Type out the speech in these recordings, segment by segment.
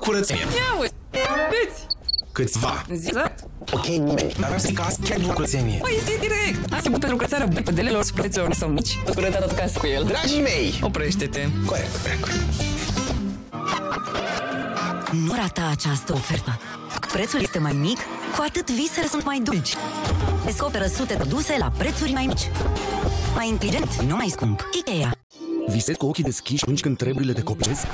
curățenie. Ia uite, câți? Câțiva. Exact. Ok, nimeni. Dar vreau să zic că azi chiar nu curățenie. Păi zi direct. Asta e pentru curățarea bădelelor suprafețelor sau mici. O curăța tot casă cu el. Dragii mei! Oprește-te. Corect. Nu rata această ofertă. Cu prețul este mai mic, cu atât visele sunt mai dulci. Descoperă sute de produse la prețuri mai mici. Mai inteligent, nu mai scump. IKEA. Visezi cu ochii deschiși atunci când treburile te copilezi?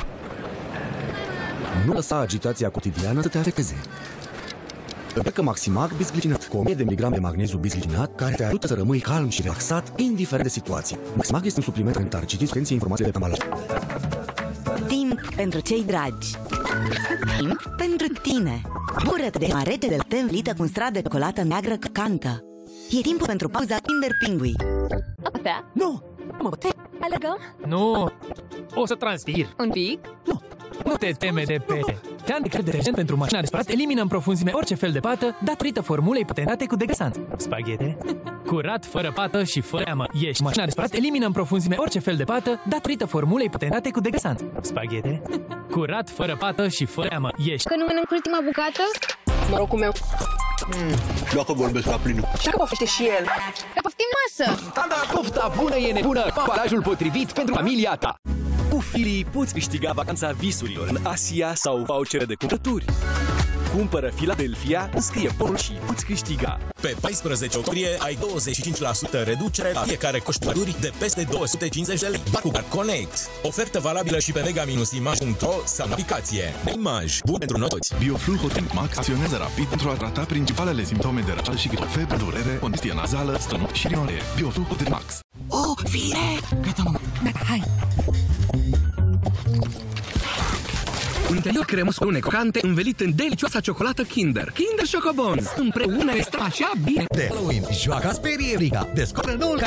Nu lăsa agitația cotidiană să te afecteze. Împrecă Maximac bisglicinat cu 1000 de miligrame de magneziu bisglicinat care te ajută să rămâi calm și relaxat, indiferent de situație. Maximac este un supliment alimentar. Citiți atenție informațiile pe ambalaj. Timp pentru cei dragi. Timp pentru tine. Bucură-te de marete de lapte învelită cu un strat de ciocolată neagră crocantă. E timpul pentru pauza Kinder Pingui. Apea? Nu! Alergăm? Nu! O să transpir. Un pic? Nu te teme de pete. Candicat detergent pentru mașina de spălat elimină în profunzime orice fel de pată datorită formulei patentate cu degresant. Spaghete? Curat, fără pată și fără amă. Ieși. Mașina de spălat elimină în profunzime orice fel de pată datorită formulei patentate cu degresant. Spaghete? Curat, fără pată și fără amă. Ieși. Că nu mănânc ultima bucată? Norocul meu. Dacă vorbesc la plinul. Și dacă poftește și el. Că poftim masă! Da, pofta bună e nebună! Ambalajul potrivit pentru familia ta! Cu Fili poți câștiga vacanța visurilor în Asia sau vouchere de cumpărături. Cumpără Philadelphia, înscrie porul și poți câștiga. Pe 14 octombrie ai 25% reducere la fiecare coșturi de peste 250 de lei. Bacugar Connect. Ofertă valabilă și pe mega-image.ro sau în aplicație. Image. Bun pentru noi toți. Bioflu Hotent Max acționează rapid pentru a trata principalele simptome de răceală și gripă, febră, durere, congestie nazală, stănuc și rinore. Bioflu Hotent Max. Oh, fire! Gata, mă. Gata, hai! Interior cremos cu une crocante învelit în delicioasa ciocolată Kinder. Kinder Chocobons. Împreună este așa bine. De Halloween, joacă-ți pe Rica. Descoperă noul